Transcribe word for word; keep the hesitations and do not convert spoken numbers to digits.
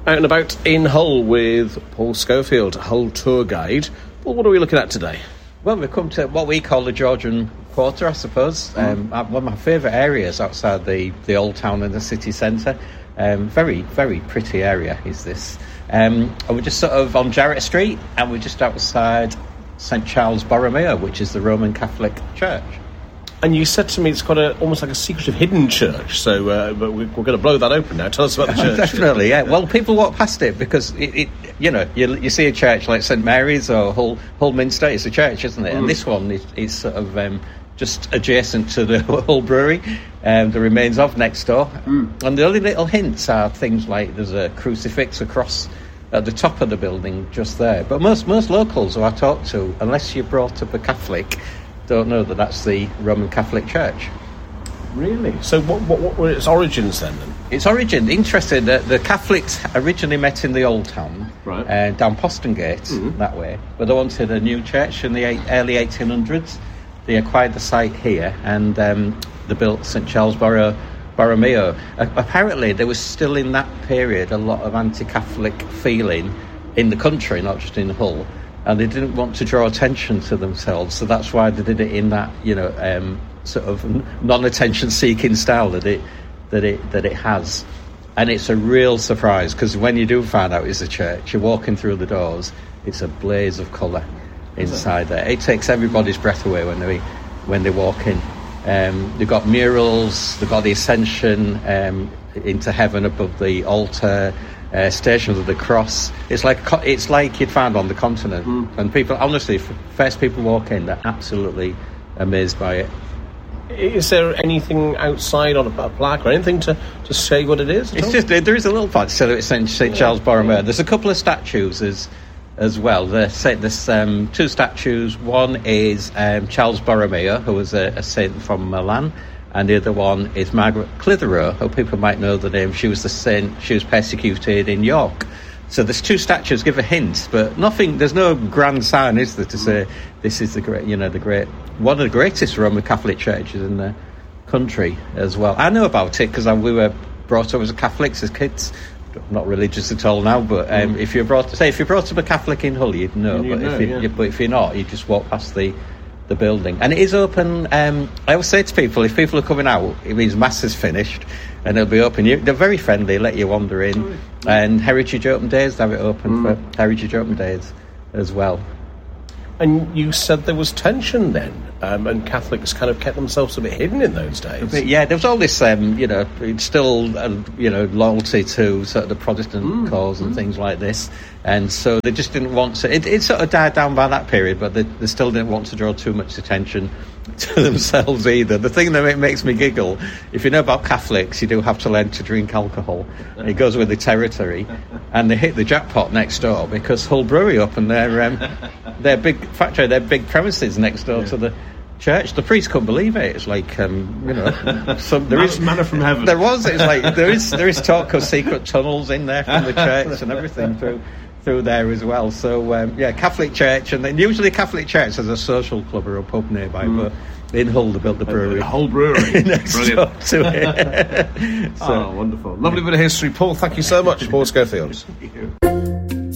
Out and about in Hull with Paul Schofield, Hull tour guide. Well, what are we looking at today? Well, we've come to what we call the Georgian Quarter, I suppose. Mm. Um, one of my favourite areas outside the, the old town and the city centre. Um, very, very pretty area is this. Um, and we're just sort of on Jarrett Street, and we're just outside Saint Charles Borromeo, which is the Roman Catholic church. And you said to me it's got a, almost like a secretive hidden church, so uh, but we're, we're going to blow that open now. Tell us about the church. Definitely, yeah. Well, people walk past it because, it, it, you know, you, you see a church like Saint Mary's or Hull, Hull Minster, it's a church, isn't it? Mm. And this one is, is sort of um, just adjacent to the Hull Brewery, um, the remains of next door. Mm. And the only little hints are things like there's a crucifix across at the top of the building just there. But most, most locals who I talk to, unless you're brought up a Catholic, don't know that that's the Roman Catholic Church. Really? So what, what, what were its origins then? Its origin, interesting, that the Catholics originally met in the Old Town, right. uh, down Poston Gate, mm-hmm. that way, but they wanted a new church in the eight, early eighteen hundreds. They acquired the site here, and um, they built Saint Charles Borro, Borromeo. Uh, apparently there was still in that period a lot of anti-Catholic feeling in the country, not just in Hull. And they didn't want to draw attention to themselves, so that's why they did it in that, you know, um, sort of non-attention-seeking style that it that it that it has. And it's a real surprise because when you do find out it's a church, you're walking through the doors, it's a blaze of colour inside there. It takes everybody's breath away when they when they walk in. Um, they've got murals, they've got the Ascension um, into heaven above the altar. Uh, Stations of the Cross. It's like it's like you'd find on the continent, mm. and people honestly, first people walk in, they're absolutely amazed by it. Is there anything outside on a, a plaque or anything to, to say what it is? It's all? just there is a little part. So it's Saint Saint Charles Borromeo. There's a couple of statues as as well. There's, there's um, two statues. One is um, Charles Borromeo, who was a, a saint from Milan. And the other one is Margaret Clitheroe, who people might know the name. She was the saint. She was persecuted in York. So there's two statues give a hint, but nothing. There's no grand sign, is there, to say this is the great, you know, the great one of the greatest Roman Catholic churches in the country as well. I know about it because we were brought up as Catholics as kids. Not religious at all now, but um, mm. if you're brought, say, if you're brought up a Catholic in Hull, you'd know. You'd but know, if you, yeah. but if you're not, you just walk past the. the building, and it is open. um, I always say to people, if people are coming out, it means Mass is finished and it'll be open. You, they're very friendly, let you wander in. Oh, and Heritage Open Days, they have it open mm. for Heritage Open Days as well. And you said there was tension then, um, and Catholics kind of kept themselves a bit hidden in those days. But yeah, there was all this, um, you know, it's still, uh, you know, loyalty to sort of the Protestant mm. cause and mm. things like this. And so they just didn't want to, it, it sort of died down by that period, but they, they still didn't want to draw too much attention to themselves either. The thing that makes me giggle, if you know about Catholics, you do have to learn to drink alcohol. It goes with the territory, and they hit the jackpot next door because Hull Brewery opened their um, their big factory, their big premises next door yeah. to the church. The priest couldn't believe it. It's like um, you know, some, there is manna from heaven. There was. It's like there is there is talk of secret tunnels in there from the church and everything through. through there as well. So um, yeah, Catholic church, and then usually Catholic church has a social club or a pub nearby, mm. but in Hull they built the brewery. The Hull Brewery. Next Brilliant. to it. So, oh, wonderful. Lovely bit of history. Paul, thank you so much. Paul Schofield.